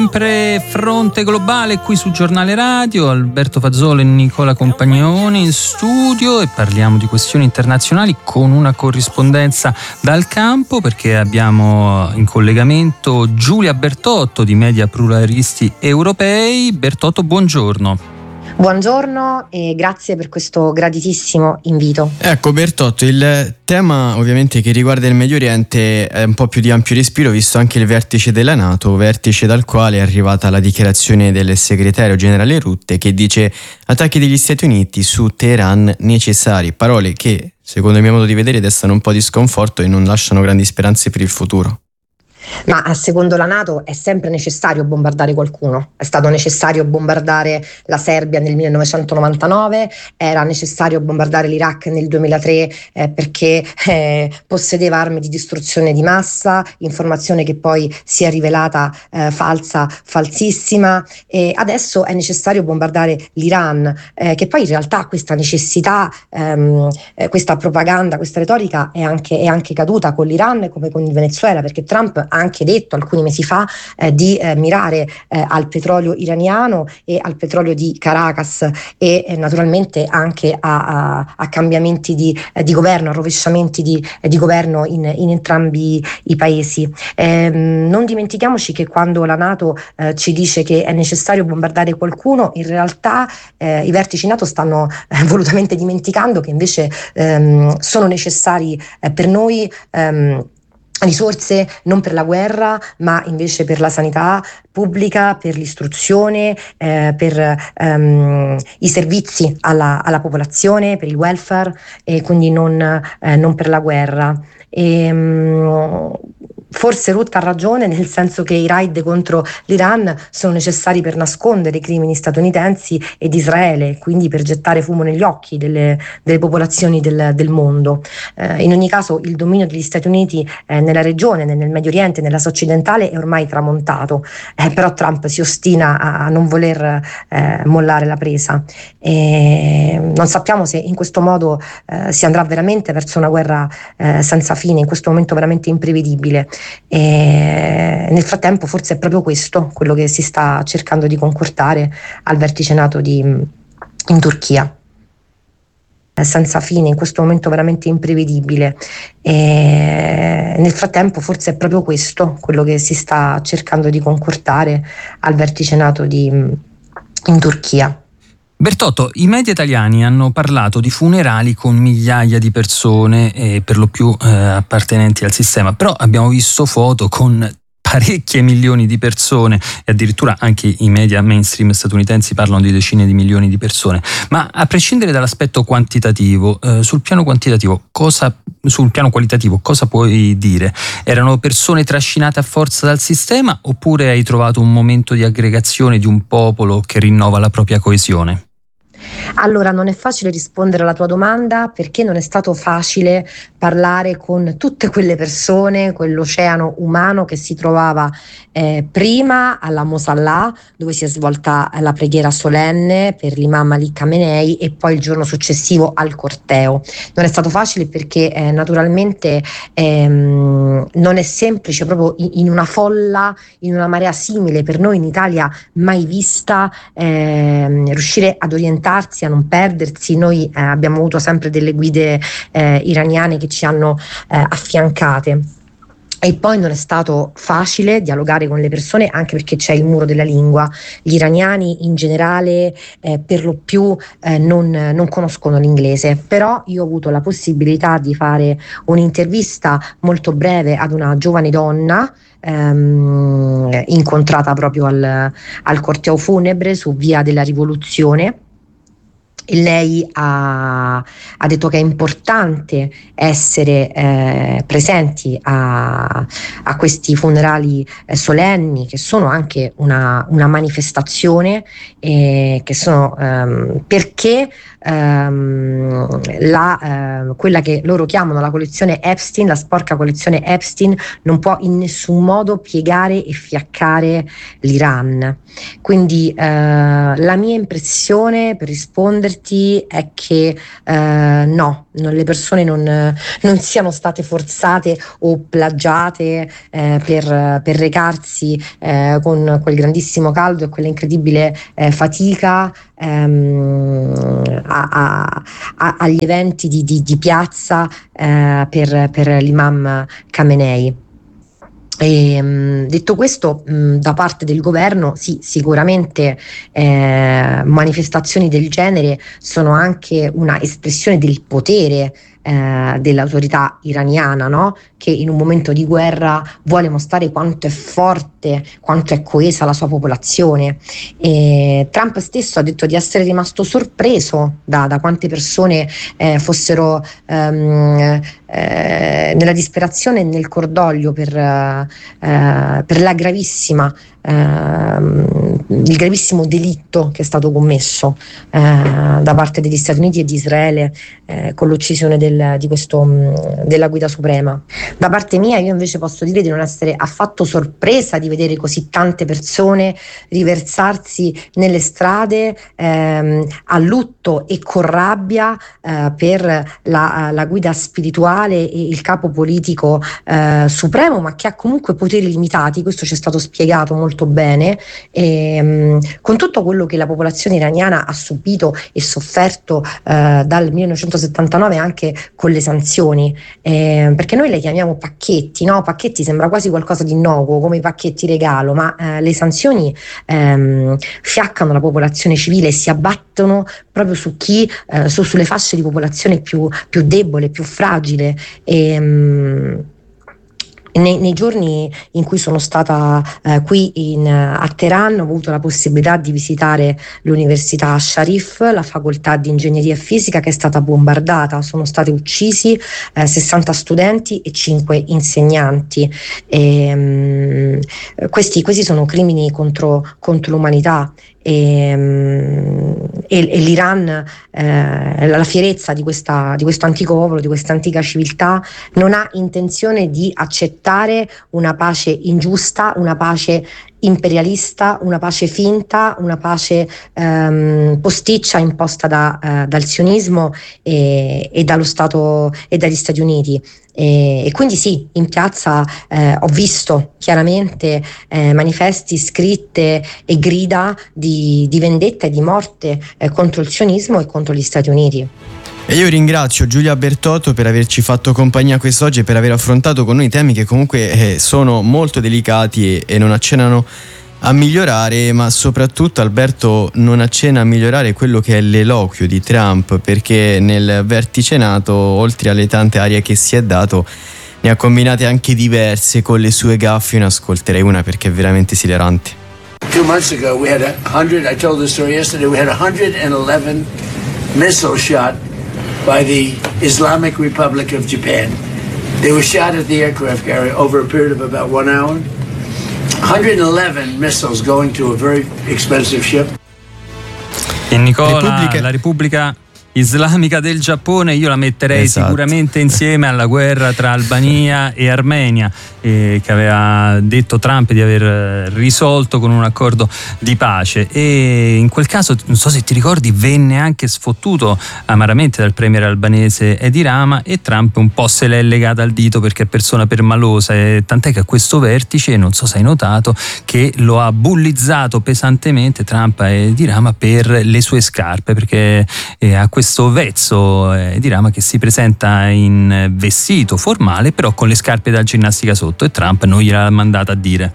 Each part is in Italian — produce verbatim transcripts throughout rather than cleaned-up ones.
Sempre Fronte Globale qui su Giornale Radio, Alberto Fazzola e Nicola Compagnoni in studio, e parliamo di questioni internazionali con una corrispondenza dal campo, perché abbiamo in collegamento Giulia Bertotto di Media Pluralisti Europei. Bertotto, buongiorno. Buongiorno e grazie per questo graditissimo invito. Ecco Bertotto, il tema ovviamente che riguarda il Medio Oriente è un po' più di ampio respiro, visto anche il vertice della NATO, vertice dal quale è arrivata la dichiarazione del segretario generale Rutte che dice: attacchi degli Stati Uniti su Teheran necessari, parole che secondo il mio modo di vedere destano un po' di sconforto e non lasciano grandi speranze per il futuro. Ma secondo la NATO è sempre necessario bombardare qualcuno. È stato necessario bombardare la Serbia nel millenovecentonovantanove, era necessario bombardare l'Iraq nel duemilatré eh, perché eh, possedeva armi di distruzione di massa, informazione che poi si è rivelata eh, falsa, falsissima, e adesso è necessario bombardare l'Iran, eh, che poi in realtà questa necessità, ehm, eh, questa propaganda, questa retorica è anche, è anche caduta con l'Iran come con il Venezuela, perché Trump ha anche detto alcuni mesi fa eh, di eh, mirare eh, al petrolio iraniano e al petrolio di Caracas e eh, naturalmente anche a, a, a cambiamenti di, eh, di governo, a rovesciamenti di, eh, di governo in, in entrambi i paesi. Eh, non dimentichiamoci che quando la NATO eh, ci dice che è necessario bombardare qualcuno, in realtà eh, i vertici NATO stanno eh, volutamente dimenticando che invece ehm, sono necessari eh, per noi ehm, risorse non per la guerra, ma invece per la sanità pubblica, per l'istruzione, eh, per ehm, i servizi alla, alla popolazione, per il welfare, e quindi non, eh, non per la guerra. E, mh, Forse Rutte ha ragione, nel senso che i raid contro l'Iran sono necessari per nascondere i crimini statunitensi e di Israele, quindi per gettare fumo negli occhi delle, delle popolazioni del, del mondo. Eh, in ogni caso il dominio degli Stati Uniti eh, nella regione, nel Medio Oriente, nell'Asia occidentale è ormai tramontato, eh, però Trump si ostina a, a non voler eh, mollare la presa. E non sappiamo se in questo modo eh, si andrà veramente verso una guerra eh, senza fine, in questo momento veramente imprevedibile. E nel frattempo forse è proprio questo quello che si sta cercando di concordare al vertice NATO di, in Turchia. Senza fine, in questo momento veramente imprevedibile. E nel frattempo forse è proprio questo quello che si sta cercando di concordare al vertice NATO di, in Turchia. Bertotto, i media italiani hanno parlato di funerali con migliaia di persone, eh, per lo più eh, appartenenti al sistema, però abbiamo visto foto con parecchie milioni di persone e addirittura anche i media mainstream statunitensi parlano di decine di milioni di persone. Ma a prescindere dall'aspetto quantitativo, eh, sul piano quantitativo, cosa, sul piano qualitativo, cosa puoi dire? Erano persone trascinate a forza dal sistema, oppure hai trovato un momento di aggregazione di un popolo che rinnova la propria coesione? Allora, non è facile rispondere alla tua domanda, perché non è stato facile parlare con tutte quelle persone, quell'oceano umano che si trovava eh, prima alla Mosallà, dove si è svolta la preghiera solenne per l'imam Ali Khamenei, e poi il giorno successivo al corteo. Non è stato facile perché eh, naturalmente ehm, non è semplice, proprio in, in una folla, in una marea simile per noi in Italia mai vista, ehm, riuscire ad orientarsi, a non perdersi. Noi eh, abbiamo avuto sempre delle guide eh, iraniane che ci hanno eh, affiancate. E poi non è stato facile dialogare con le persone, anche perché c'è il muro della lingua. Gli iraniani in generale eh, per lo più eh, non, non conoscono l'inglese, però io ho avuto la possibilità di fare un'intervista molto breve ad una giovane donna ehm, incontrata proprio al, al corteo funebre su Via della Rivoluzione. Lei ha, ha detto che è importante essere eh, presenti a, a questi funerali eh, solenni, che sono anche una, una manifestazione, eh, che sono ehm, perché ehm, la, eh, quella che loro chiamano la collezione Epstein, la sporca collezione Epstein, non può in nessun modo piegare e fiaccare l'Iran. Quindi eh, la mia impressione, per risponderti, è che eh, no, non, le persone non, non siano state forzate o plagiate eh, per, per recarsi eh, con quel grandissimo caldo e quella incredibile eh, fatica ehm, a, a, a, agli eventi di, di, di piazza eh, per, per l'imam Khamenei. E, mh, detto questo, mh, da parte del governo, sì, sicuramente eh, manifestazioni del genere sono anche una espressione del potere eh, dell'autorità iraniana, no? Che in un momento di guerra vuole mostrare quanto è forte, quanto è coesa la sua popolazione. E Trump stesso ha detto di essere rimasto sorpreso da, da quante persone eh, fossero ehm, eh, nella disperazione e nel cordoglio per, eh, per la gravissima ehm, il gravissimo delitto che è stato commesso eh, da parte degli Stati Uniti e di Israele eh, con l'uccisione del, di questo, mh, della guida suprema. Da parte mia io invece posso dire di non essere affatto sorpresa di vedere così tante persone riversarsi nelle strade ehm, a lutto e con rabbia eh, per la, la guida spirituale e il capo politico eh, supremo, ma che ha comunque poteri limitati, questo ci è stato spiegato molto bene, e, mh, con tutto quello che la popolazione iraniana ha subito e sofferto eh, dal millenovecentosettantanove anche con le sanzioni, eh, perché noi le chiamiamo pacchetti, no? Pacchetti sembra quasi qualcosa di innocuo, come i pacchetti regalo, ma eh, le sanzioni ehm, fiaccano la popolazione civile e si abbattono proprio su chi, eh, su, sulle fasce di popolazione più, più debole, più fragile. E, mh, Nei, nei giorni in cui sono stata eh, qui in, a Teheran ho avuto la possibilità di visitare l'università Sharif, la facoltà di ingegneria fisica che è stata bombardata, sono stati uccisi eh, sessanta studenti e cinque insegnanti. E, mh, questi, questi sono crimini contro, contro l'umanità. E, e, e l'Iran, eh, la fierezza di, questa, di questo antico popolo, di questa antica civiltà, non ha intenzione di accettare una pace ingiusta, una pace imperialista, una pace finta, una pace ehm, posticcia imposta da, eh, dal sionismo e, e dallo Stato e dagli Stati Uniti. E, e quindi sì, in piazza eh, ho visto chiaramente eh, manifesti, scritte e grida di, di vendetta e di morte eh, contro il sionismo e contro gli Stati Uniti. E io ringrazio Giulia Bertotto per averci fatto compagnia quest'oggi e per aver affrontato con noi temi che comunque eh, sono molto delicati e, e non accennano a migliorare, ma soprattutto Alberto non accenna a migliorare quello che è l'eloquio di Trump, perché nel vertice NATO, oltre alle tante arie che si è dato, ne ha combinate anche diverse con le sue gaffe. Io ne ascolterei una perché è veramente esilarante. Two months ago we had a hundred, I told the story yesterday, we had one hundred eleven missiles shot by the Islamic Republic of Japan. They were shot at the aircraft carrier over a period of about one hour. one hundred eleven missiles going to a very expensive ship. E Nicola, Repubblica... la Repubblica Islamica del Giappone io la metterei esatto. sicuramente insieme alla guerra tra Albania e Armenia, eh, che aveva detto Trump di aver risolto con un accordo di pace, e in quel caso, non so se ti ricordi, venne anche sfottuto amaramente dal premier albanese Edi Rama, e Trump un po' se l'è legata al dito perché è persona permalosa, e tant'è che a questo vertice, non so se hai notato, che lo ha bullizzato pesantemente Trump a Edi Rama per le sue scarpe, perché eh, a questo vezzo eh, di Rama che si presenta in vestito formale però con le scarpe da ginnastica sotto, e Trump non gliel'ha mandata a dire.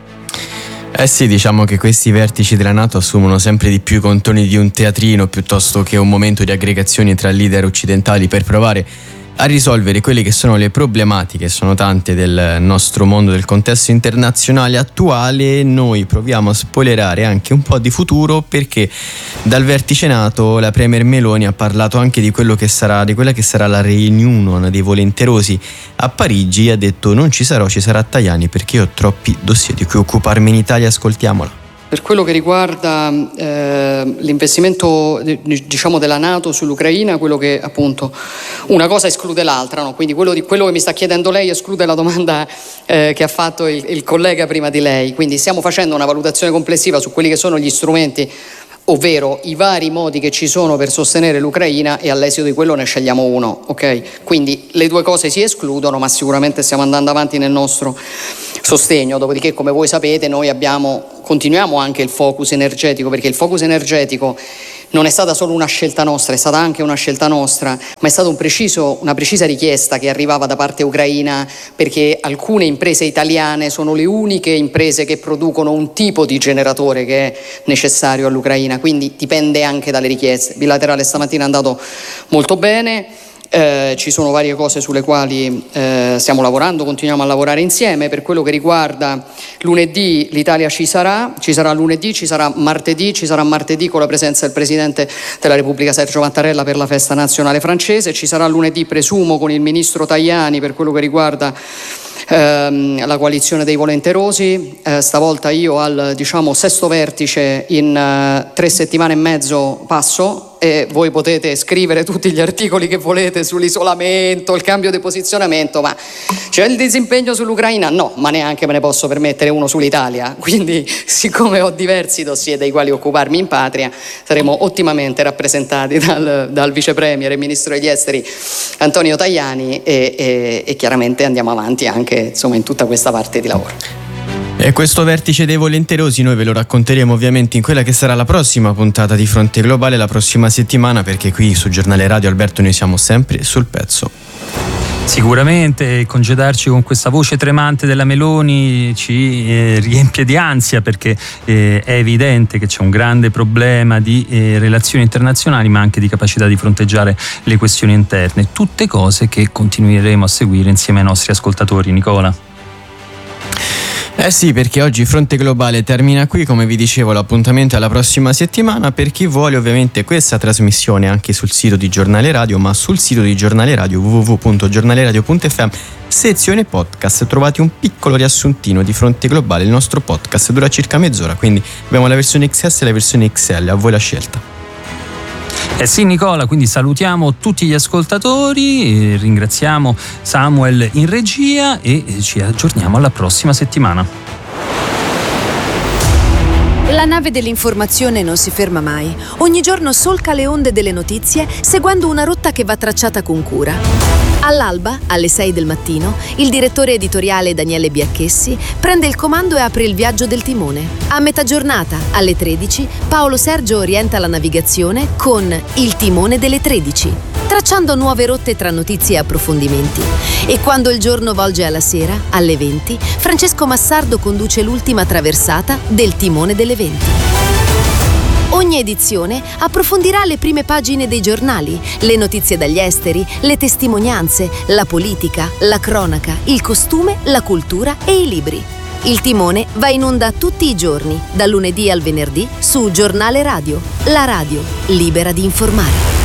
Eh sì, diciamo che questi vertici della NATO assumono sempre di più i contorni di un teatrino piuttosto che un momento di aggregazione tra leader occidentali per provare a risolvere quelle che sono le problematiche, sono tante, del nostro mondo, del contesto internazionale attuale. Noi proviamo a spoilerare anche un po' di futuro, perché dal vertice NATO la premier Meloni ha parlato anche di quello che sarà, di quella che sarà la reunion dei volenterosi a Parigi, e ha detto: non ci sarò, ci sarà Tajani perché io ho troppi dossier di cui occuparmi in Italia. Ascoltiamola. Per quello che riguarda eh, l'investimento diciamo della NATO sull'Ucraina, quello che appunto una cosa esclude l'altra, no? Quindi quello, di, quello che mi sta chiedendo lei esclude la domanda eh, che ha fatto il, il collega prima di lei. Quindi stiamo facendo una valutazione complessiva su quelli che sono gli strumenti ovvero i vari modi che ci sono per sostenere l'Ucraina, e all'esito di quello ne scegliamo uno, ok? Quindi le due cose si escludono, ma sicuramente stiamo andando avanti nel nostro sostegno. Dopodiché, come voi sapete, noi abbiamo, continuiamo anche il focus energetico, perché il focus energetico non è stata solo una scelta nostra, è stata anche una scelta nostra, ma è stata un preciso, una precisa richiesta che arrivava da parte ucraina, perché alcune imprese italiane sono le uniche imprese che producono un tipo di generatore che è necessario all'Ucraina, quindi dipende anche dalle richieste. Il bilaterale stamattina è andato molto bene. Eh, ci sono varie cose sulle quali eh, stiamo lavorando, continuiamo a lavorare insieme. Per quello che riguarda lunedì, l'Italia ci sarà, ci sarà lunedì, ci sarà martedì, ci sarà martedì con la presenza del Presidente della Repubblica Sergio Mattarella per la festa nazionale francese, ci sarà lunedì, presumo, con il Ministro Tajani per quello che riguarda ehm, la coalizione dei volenterosi. Eh, stavolta io al, diciamo, sesto vertice in uh, tre settimane e mezzo passo, e voi potete scrivere tutti gli articoli che volete sull'isolamento, il cambio di posizionamento, ma c'è il disimpegno sull'Ucraina? No, ma neanche me ne posso permettere uno sull'Italia. Quindi, siccome ho diversi dossier dei quali occuparmi in patria, saremo ottimamente rappresentati dal, dal Vice Premier e Ministro degli Esteri Antonio Tajani, e, e, e chiaramente andiamo avanti anche, insomma, in tutta questa parte di lavoro. E questo vertice dei volenterosi noi ve lo racconteremo ovviamente in quella che sarà la prossima puntata di Fronte Globale la prossima settimana, perché qui su Giornale Radio, Alberto, noi siamo sempre sul pezzo. Sicuramente congedarci con questa voce tremante della Meloni ci eh, riempie di ansia, perché eh, è evidente che c'è un grande problema di eh, relazioni internazionali, ma anche di capacità di fronteggiare le questioni interne, tutte cose che continueremo a seguire insieme ai nostri ascoltatori. Nicola? Eh sì, perché oggi Fronte Globale termina qui, come vi dicevo l'appuntamento è alla prossima settimana. Per chi vuole ovviamente questa trasmissione anche sul sito di Giornale Radio, ma sul sito di Giornale Radio w w w punto giornaleradio punto f m, sezione podcast, trovate un piccolo riassuntino di Fronte Globale. Il nostro podcast dura circa mezz'ora, quindi abbiamo la versione X S e la versione X L, a voi la scelta. Eh sì, Nicola, quindi salutiamo tutti gli ascoltatori, eh, ringraziamo Samuel in regia e ci aggiorniamo alla prossima settimana. La nave dell'informazione non si ferma mai. Ogni giorno solca le onde delle notizie seguendo una rotta che va tracciata con cura. All'alba, alle sei del mattino, il direttore editoriale Daniele Biacchessi prende il comando e apre il viaggio del timone. A metà giornata, alle tredici, Paolo Sergio orienta la navigazione con Il timone delle tredici, tracciando nuove rotte tra notizie e approfondimenti. E quando il giorno volge alla sera, alle venti, Francesco Massardo conduce l'ultima traversata del timone delle venti. Ogni edizione approfondirà le prime pagine dei giornali, le notizie dagli esteri, le testimonianze, la politica, la cronaca, il costume, la cultura e i libri. Il timone va in onda tutti i giorni, dal lunedì al venerdì, su Giornale Radio, la radio libera di informare.